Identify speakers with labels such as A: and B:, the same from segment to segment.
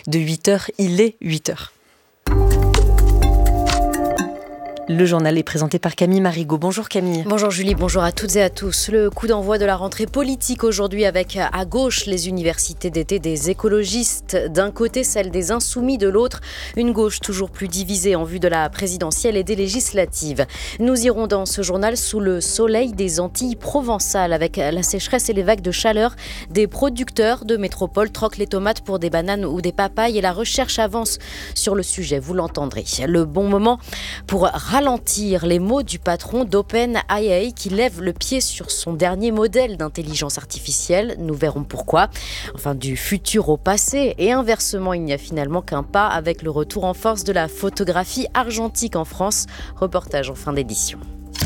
A: de 8h, il est 8h. Le journal est présenté par Camille Marigot. Bonjour Camille.
B: Bonjour Julie, bonjour à toutes et à tous. Le coup d'envoi de la rentrée politique aujourd'hui avec à gauche les universités d'été des écologistes. D'un côté celle des insoumis, de l'autre une gauche toujours plus divisée en vue de la présidentielle et des législatives. Nous irons dans ce journal sous le soleil des Antilles provençales avec la sécheresse et les vagues de chaleur. Des producteurs de métropole troquent les tomates pour des bananes ou des papayes et la recherche avance sur le sujet, vous l'entendrez. Le bon moment pour ralentir, les mots du patron d'OpenAI qui lève le pied sur son dernier modèle d'intelligence artificielle. Nous verrons pourquoi. Enfin, du futur au passé. Et inversement, il n'y a finalement qu'un pas avec le retour en force de la photographie argentique en France. Reportage en fin d'édition.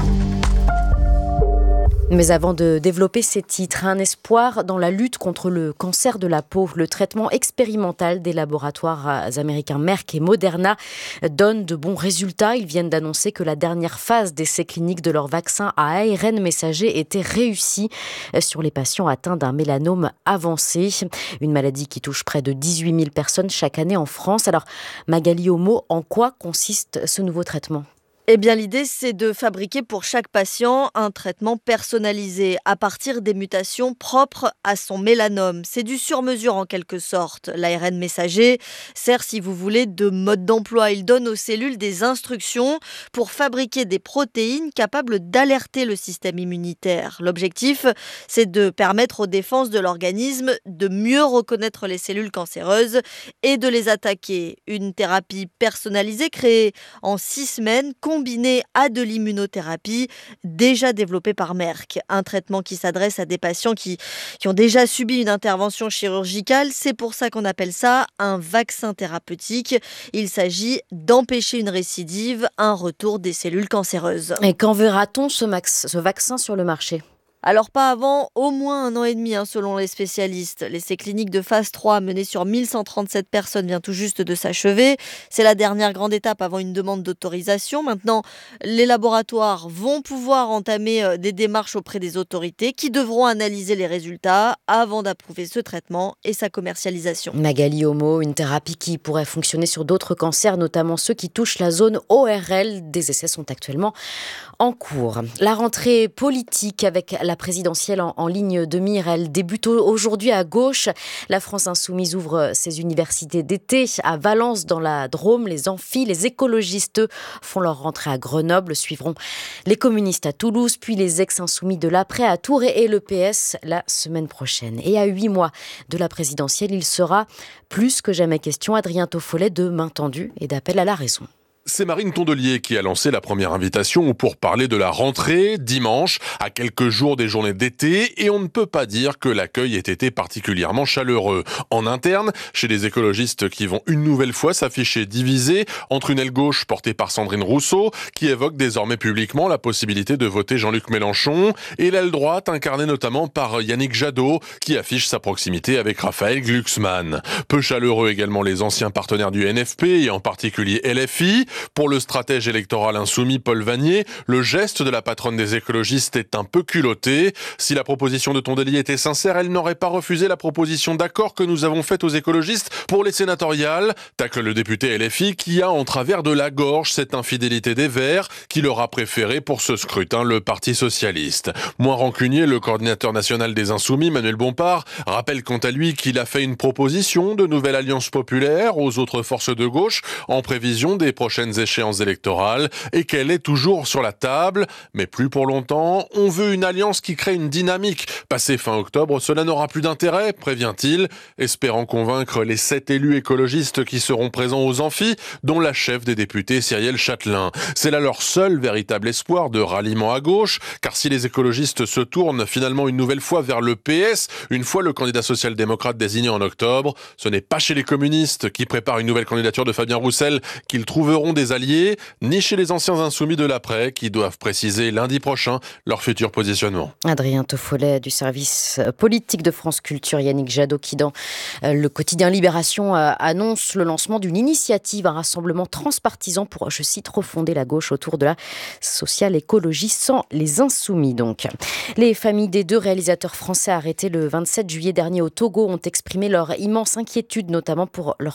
B: Mais avant de développer ces titres, un espoir dans la lutte contre le cancer de la peau. Le traitement expérimental des laboratoires américains Merck et Moderna donne de bons résultats. Ils viennent d'annoncer que la dernière phase d'essai clinique de leur vaccin à ARN messager était réussie sur les patients atteints d'un mélanome avancé. Une maladie qui touche près de 18 000 personnes chaque année en France. Alors, Magali Homo, en quoi consiste ce nouveau traitement ?
C: Eh bien, l'idée, c'est de fabriquer pour chaque patient un traitement personnalisé à partir des mutations propres à son mélanome. C'est du sur-mesure en quelque sorte. L'ARN messager sert, si vous voulez, de mode d'emploi. Il donne aux cellules des instructions pour fabriquer des protéines capables d'alerter le système immunitaire. L'objectif, c'est de permettre aux défenses de l'organisme de mieux reconnaître les cellules cancéreuses et de les attaquer. Une thérapie personnalisée créée en 6 semaines, combiné à de l'immunothérapie déjà développée par Merck. Un traitement qui s'adresse à des patients qui ont déjà subi une intervention chirurgicale. C'est pour ça qu'on appelle ça un vaccin thérapeutique. Il s'agit d'empêcher une récidive, un retour des cellules cancéreuses.
B: Et quand verra-t-on ce vaccin sur le marché ?
C: Alors pas avant au moins 1 an et demi selon les spécialistes. L'essai clinique de phase 3 mené sur 1137 personnes vient tout juste de s'achever. C'est la dernière grande étape avant une demande d'autorisation. Maintenant, les laboratoires vont pouvoir entamer des démarches auprès des autorités qui devront analyser les résultats avant d'approuver ce traitement et sa commercialisation.
B: Magali Homo, une thérapie qui pourrait fonctionner sur d'autres cancers, notamment ceux qui touchent la zone ORL. Des essais sont actuellement en cours. La rentrée politique avec la présidentielle en ligne de mire, elle débute aujourd'hui à gauche. La France insoumise ouvre ses universités d'été à Valence dans la Drôme. Les amphis, les écologistes font leur rentrée à Grenoble. Suivront les communistes à Toulouse, puis les ex-insoumis de l'après à Tours et le PS la semaine prochaine. Et à 8 mois de la présidentielle, il sera plus que jamais question, Adrien Toffolet, de main tendue et d'appel à la raison.
D: C'est Marine Tondelier qui a lancé la première invitation pour parler de la rentrée dimanche, à quelques jours des journées d'été, et on ne peut pas dire que l'accueil ait été particulièrement chaleureux. En interne, chez les écologistes qui vont une nouvelle fois s'afficher divisés entre une aile gauche portée par Sandrine Rousseau, qui évoque désormais publiquement la possibilité de voter Jean-Luc Mélenchon, et l'aile droite incarnée notamment par Yannick Jadot, qui affiche sa proximité avec Raphaël Glucksmann. Peu chaleureux également les anciens partenaires du NFP, et en particulier LFI. Pour le stratège électoral insoumis Paul Vannier, le geste de la patronne des écologistes est un peu culotté. Si la proposition de Tondelier était sincère, elle n'aurait pas refusé la proposition d'accord que nous avons faite aux écologistes pour les sénatoriales. Tacle le député LFI qui a en travers de la gorge cette infidélité des Verts qui leur a préféré pour ce scrutin le Parti socialiste. Moins rancunier, le coordinateur national des Insoumis, Manuel Bompard, rappelle quant à lui qu'il a fait une proposition de nouvelle alliance populaire aux autres forces de gauche en prévision des prochaines échéances électorales et qu'elle est toujours sur la table, mais plus pour longtemps. On veut une alliance qui crée une dynamique. Passé fin octobre, cela n'aura plus d'intérêt, prévient-il, espérant convaincre les 7 élus écologistes qui seront présents aux amphis, dont la chef des députés Cyrielle Châtelain. C'est là leur seul véritable espoir de ralliement à gauche, car si les écologistes se tournent finalement une nouvelle fois vers le PS, une fois le candidat social-démocrate désigné en octobre, ce n'est pas chez les communistes qui préparent une nouvelle candidature de Fabien Roussel qu'ils trouveront des alliés, ni chez les anciens insoumis de l'après qui doivent préciser lundi prochain leur futur positionnement.
B: Adrien Toffolet du service politique de France Culture, Yannick Jadot qui dans le quotidien Libération annonce le lancement d'une initiative, un rassemblement transpartisan pour, je cite, refonder la gauche autour de la social-écologie sans les insoumis donc. Les familles des 2 réalisateurs français arrêtés le 27 juillet dernier au Togo ont exprimé leur immense inquiétude, notamment pour leur